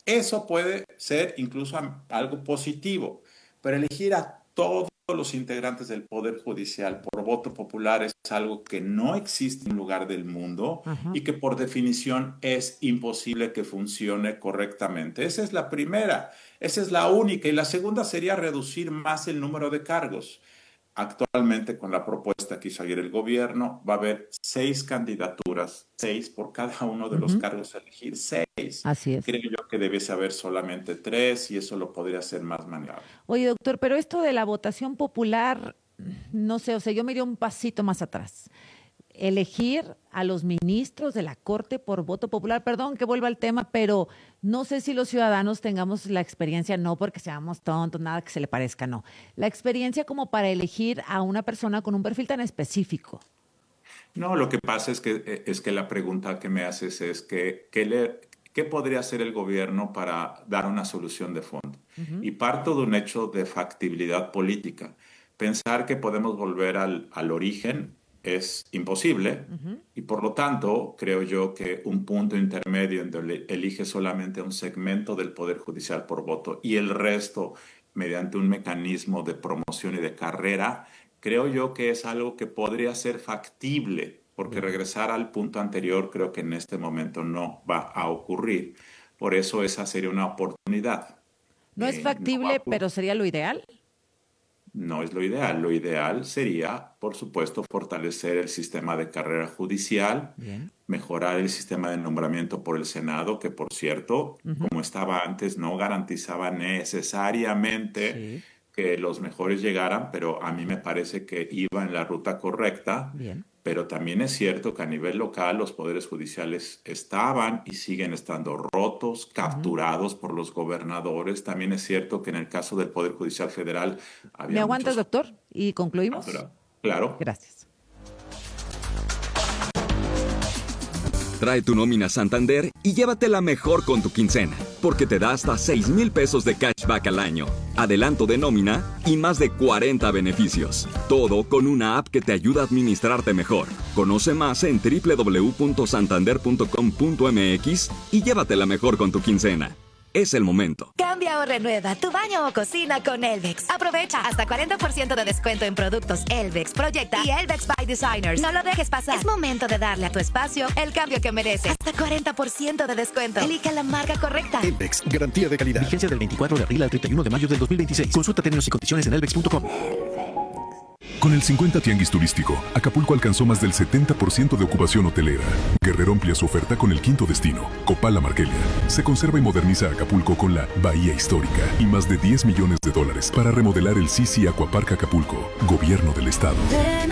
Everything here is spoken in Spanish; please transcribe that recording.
Eso puede ser incluso algo positivo, pero elegir a todos los integrantes del Poder Judicial por voto popular es algo que no existe en un lugar del mundo Ajá. y que por definición es imposible que funcione correctamente. Esa es la primera, esa es la única. Y la segunda sería reducir más el número de cargos. Actualmente, con la propuesta que hizo ayer el gobierno, va a haber 6 candidaturas, 6 por cada uno de los Ujú. cargos a elegir, 6. Así es. Creo yo que debiese haber solamente 3 y eso lo podría hacer más manejable. Oye, doctor, pero esto de la votación popular, no sé, o sea, yo me iría un pasito más atrás. Elegir a los ministros de la Corte por voto popular, perdón que vuelva al tema, pero no sé si los ciudadanos tengamos la experiencia, no porque seamos tontos, nada que se le parezca, no. La experiencia como para elegir a una persona con un perfil tan específico. No, lo que pasa es que la pregunta que me haces es que, ¿qué podría hacer el gobierno para dar una solución de fondo? Ujú. Y parto de un hecho de factibilidad política. Pensar que podemos volver al origen es imposible Ujú. y por lo tanto creo yo que un punto intermedio en donde elige solamente un segmento del Poder Judicial por voto y el resto mediante un mecanismo de promoción y de carrera. Creo yo que es algo que podría ser factible, porque Bien. regresar al punto anterior creo que en este momento no va a ocurrir. Por eso esa sería una oportunidad. No es No va a factible, ocurrir. pero sería lo ideal. No es lo ideal. Lo ideal sería, por supuesto, fortalecer el sistema de carrera judicial, Bien. mejorar el sistema de nombramiento por el Senado, que por cierto, Ujú. como estaba antes, no garantizaba necesariamente Sí. que los mejores llegaran, pero a mí me parece que iba en la ruta correcta. Bien. Pero también es cierto que a nivel local los poderes judiciales estaban y siguen estando rotos, Ujú. capturados por los gobernadores. También es cierto que en el caso del Poder Judicial Federal ¿Me había aguantas, muchos doctor? Y concluimos. capturados. Claro. Gracias. Trae tu nómina Santander y llévatela mejor con tu quincena, porque te da hasta 6,000 pesos de cashback al año, adelanto de nómina y más de 40 beneficios. Todo con una app que te ayuda a administrarte mejor. Conoce más en www.santander.com.mx y llévatela mejor con tu quincena. Es el momento. Cambia o renueva tu baño o cocina con Elvex. Aprovecha hasta 40% de descuento en productos Elvex, Proyecta y Elvex by Designers. No lo dejes pasar. Es momento de darle a tu espacio el cambio que merece. Hasta 40% de descuento. Elige la marca correcta. Elvex, garantía de calidad. Vigencia del 24 de abril al 31 de mayo del 2026. Consulta términos y condiciones en elvex.com. Con el 50 Tianguis Turístico, Acapulco alcanzó más del 70% de ocupación hotelera. Guerrero amplía su oferta con el quinto destino, Copala Marquelia. Se conserva y moderniza Acapulco con la Bahía Histórica y más de $10 millones para remodelar el Sisi Aquapark Acapulco, Gobierno del Estado.